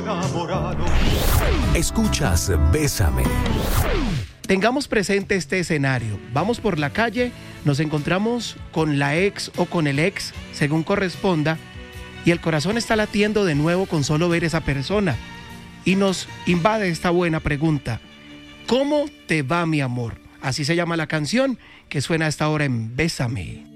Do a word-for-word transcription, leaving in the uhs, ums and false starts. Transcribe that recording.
Escuchas Bésame. Tengamos presente este escenario. Vamos por la calle, nos encontramos con la ex o con el ex, según corresponda, y el corazón está latiendo de nuevo con solo ver esa persona. Y nos invade esta buena pregunta: ¿cómo te va, mi amor? Así se llama la canción que suena a esta hora en Bésame.